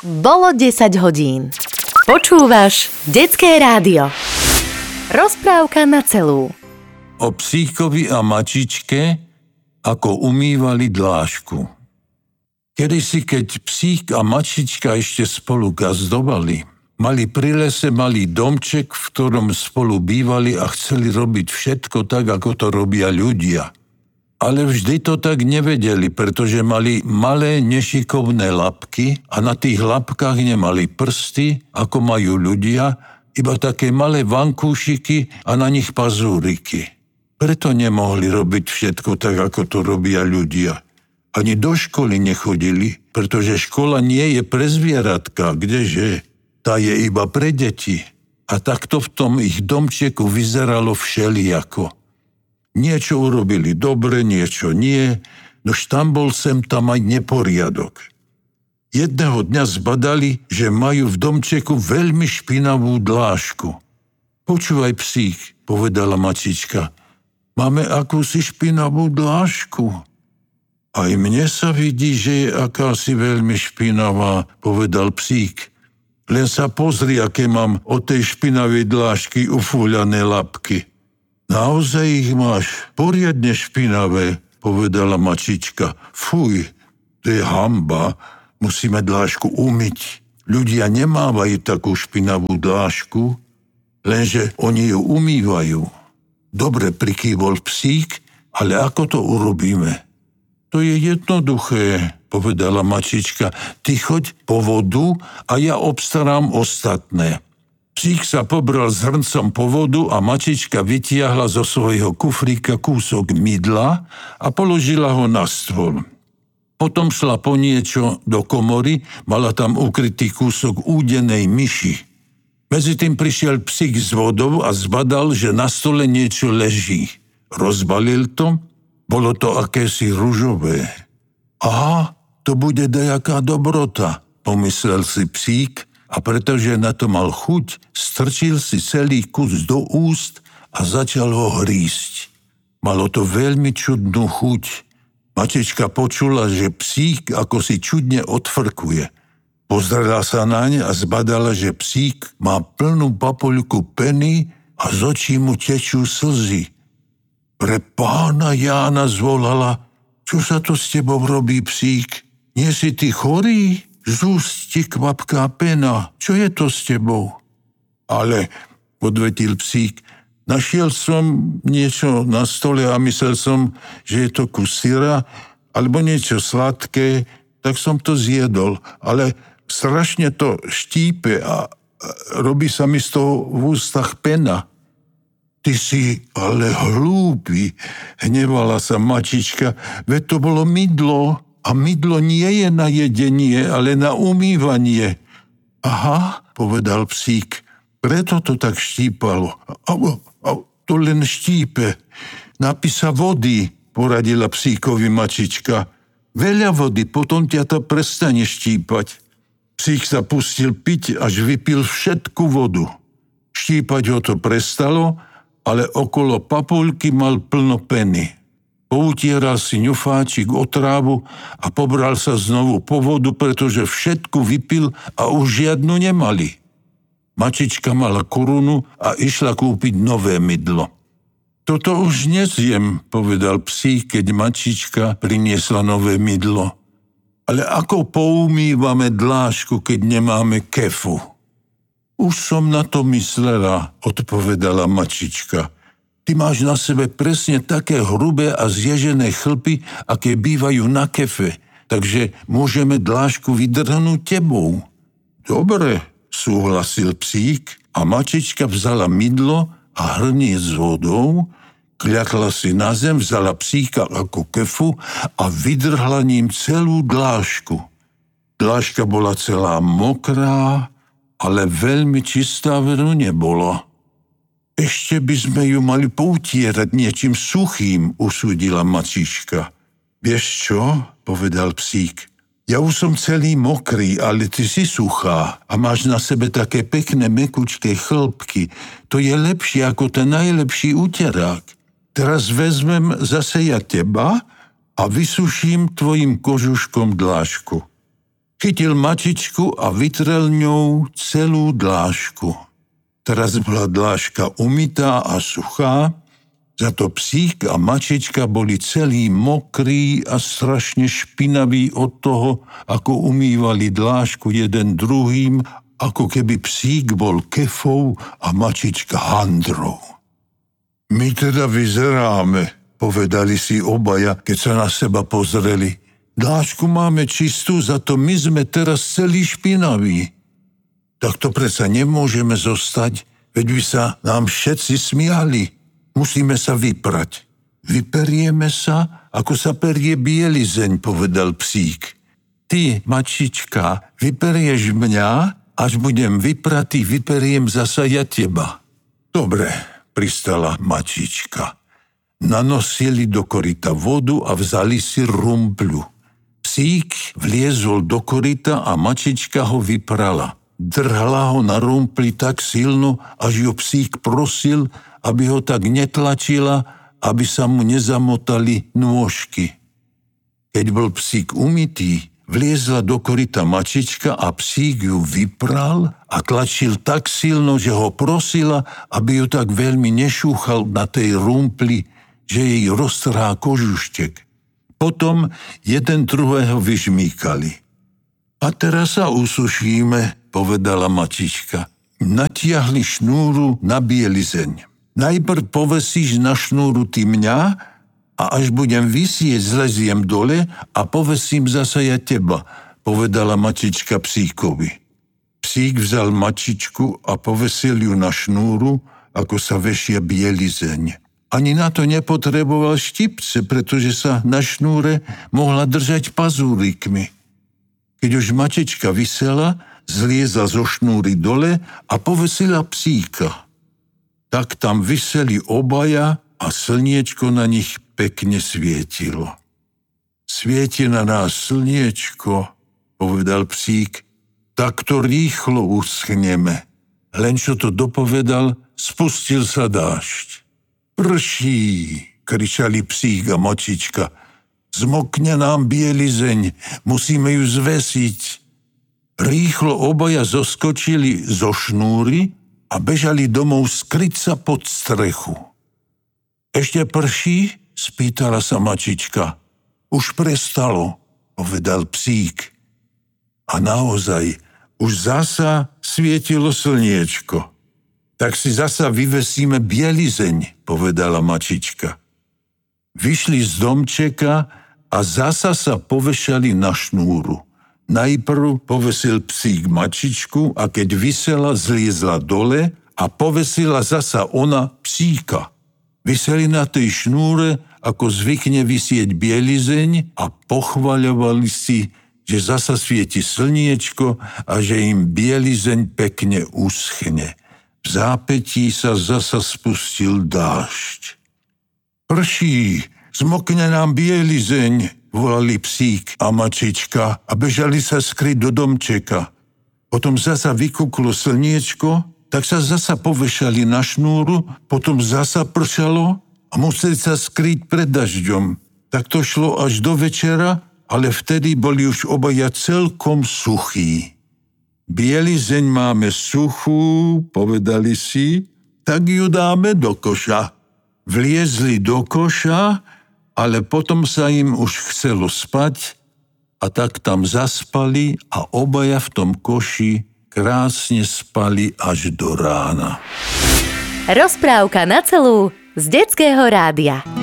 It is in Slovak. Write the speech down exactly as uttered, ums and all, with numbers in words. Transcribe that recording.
Bolo desať hodín. Počúvaš Detské rádio. Rozprávka na celú. O psíkovi a mačičke, ako umývali dlášku. Kedysi, keď psík a mačička ešte spolu gazdovali, mali pri lese malý domček, v ktorom spolu bývali a chceli robiť všetko tak, ako to robia ľudia. Ale vždy to tak nevedeli, pretože mali malé nešikovné labky a na tých labkách nemali prsty, ako majú ľudia, iba také malé vankúšiky a na nich pazúriky. Preto nemohli robiť všetko tak, ako to robia ľudia. Ani do školy nechodili, pretože škola nie je pre zvieratka, kdeže? Tá je iba pre deti. A takto v tom ich domčeku vyzeralo všelijako. Niečo urobili dobre, niečo nie, nož tam bol sem tam aj neporiadok. Jedného dňa zbadali, že majú v domčeku veľmi špinavú dlášku. Počúvaj, psík, povedala mačička, máme akúsi špinavú dlášku. Aj mne sa vidí, že je akási veľmi špinavá, povedal psík. Len sa pozri, aké mám od tej špinavej dlášky ufúľané labky. Naozaj ich máš poriadne špinavé, povedala mačička. Fuj, to je hanba, musíme dlášku umyť. Ľudia nemávajú takú špinavú dlášku, lenže oni ju umývajú. Dobre, prikývol psík, ale ako to urobíme? To je jednoduché, povedala mačička. Ty choď po vodu a ja obstarám ostatné. Psík sa pobral s hrncom po vodu a mačička vytiahla zo svojho kufríka kúsok mydla a položila ho na stôl. Potom šla po niečo do komory, mala tam ukrytý kúsok údenej myši. Medzitým prišiel psík s vodou a zbadal, že na stole niečo leží. Rozbalil to, bolo to akési ružové. Aha, to bude dajaká dobrota, pomyslel si psík, a pretože na to mal chuť, strčil si celý kus do úst a začal ho hrísť. Malo to veľmi čudnú chuť. Mačička počula, že psík ako si čudne odfrkuje. Pozrela sa naň a zbadala, že psík má plnú papuľku peny a z očí mu tečú slzy. Pre pána Jána zvolala, čo sa to s tebou robí, psík? Nie si ty chorý? Z úst ti kvapká pena. Čo je to s tebou? Ale, odvetil psík, našiel som niečo na stole a myslel som, že je to kus syra alebo niečo sladké, tak som to zjedol. Ale strašne to štípe a robí sa mi z toho v ústach pena. Ty si ale hlúpy, hnevala sa mačička, veď to bolo mydlo. A mydlo nie je na jedenie, ale na umývanie. Aha, povedal psík, preto to tak štípalo. Au, au, to len štípe. Napí sa vody, poradila psíkovi mačička. Veľa vody, potom ťa to prestane štípať. Psík sa pustil piť, až vypil všetku vodu. Štípať ho to prestalo, ale okolo papuľky mal plno peny. Poutieral si ňufáčik o trávu a pobral sa znovu po vodu, pretože všetku vypil a už žiadnu nemali. Mačička mala korunu a išla kúpiť nové mydlo. Toto už nezjem, povedal psík, keď mačička priniesla nové mydlo. Ale ako poumývame dlášku, keď nemáme kefu? Už som na to myslela, odpovedala mačička. Ty máš na sebe presne také hrubé a zježené chlpy, aké bývajú na kefe, takže môžeme dlášku vydrhnúť tebou. Dobre, súhlasil psík a mačička vzala mydlo a hrniec s vodou, kľakla si na zem, vzala psíka ako kefu a vydrhla ním celú dlášku. Dláška bola celá mokrá, ale veľmi čistá veru nebolo. Ešte by sme ju mali poutierať niečím suchým, usúdila mačička. Vieš čo, povedal psík. Ja už som celý mokrý, ale ty si suchá a máš na sebe také pekné mekučké chlpky. To je lepšie ako ten najlepší uterák. Teraz vezmem zase ja teba a vysuším tvojim kožuškom dlášku. Chytil mačičku a vytrel ňou celú dlášku. Teraz bola dláška umytá a suchá, za to psík a mačička boli celí mokrí a strašne špinaví od toho, ako umývali dlášku jeden druhým, ako keby psík bol kefou a mačička handrou. My teda vyzeráme, povedali si obaja, keď sa na seba pozreli. Dlášku máme čistú, za to my sme teraz celí špinaví. Tak to predsa nemôžeme zostať, veď by sa nám všetci smiali. Musíme sa vyprať. Vyperieme sa, ako sa perie bielizeň, povedal psík. Ty, mačička, vyperieš mňa, až budem vypratý, vyperiem zasa ja teba. Dobre, pristala mačička. Nanosili do koryta vodu a vzali si rumpľu. Psík vliezol do koryta a mačička ho vyprala. Drhla ho na rumpli tak silno, až ju psík prosil, aby ho tak netlačila, aby sa mu nezamotali nôžky. Keď bol psík umytý, vliezla do koryta mačička a psík ju vypral a tlačil tak silno, že ho prosila, aby ju tak veľmi nešúchal na tej rumpli, že jej roztrhá kožuštek. Potom jeden druhého vyžmýkali. A teraz sa usušíme, povedala mačička. Natiahli šnúru na bielizeň. Najprv povesíš na šnúru ty mňa a až budem visieť, zleziem dole a povesím zasa ja teba, povedala mačička psíkovi. Psík vzal mačičku a povesil ju na šnúru, ako sa vešia bielizeň. Ani na to nepotreboval štipce, pretože sa na šnúre mohla držať pazúrikmi. Keď už mačička visela, zliezla zo šnúry dole a povesila psíka. Tak tam viseli obaja a slniečko na nich pekne svietilo. Svieti na nás slniečko, povedal psík, tak to rýchlo uschneme. Len čo to dopovedal, spustil sa dážď. Prší, kričali psík a mačička. Zmokne nám bielizeň, musíme ju zvesiť. Rýchlo obaja zoskočili zo šnúry a bežali domov skryť sa pod strechu. Ešte prší? Spýtala sa mačička. Už prestalo, povedal psík. A naozaj, už zasa svietilo slniečko. Tak si zasa vyvesíme bielizeň, povedala mačička. Vyšli z domčeka a zasa sa povešali na šnúru. Najprv povesil psík mačičku a keď visela, zliezla dole a povesila zasa ona psíka. Viseli na tej šnúre, ako zvykne visieť bielizeň a pochvaľovali si, že zasa svieti slniečko a že im bielizeň pekne uschne. V zápätí sa zasa spustil dážď. Prší, zmokne nám bielizeň, volali psík a mačička a bežali sa skryť do domčeka. Potom zasa vykúklo slniečko, tak sa zasa povešali na šnúru, potom zasa pršalo a museli sa skryť pred dažďom. Tak to šlo až do večera, ale vtedy boli už obaja celkom suchí. Bielizeň máme suchú, povedali si, tak ju dáme do koša. Vliezli do koša, ale potom sa im už chcelo spať a tak tam zaspali a obaja v tom koši krásne spali až do rána. Rozprávka na celú z Detského rádia.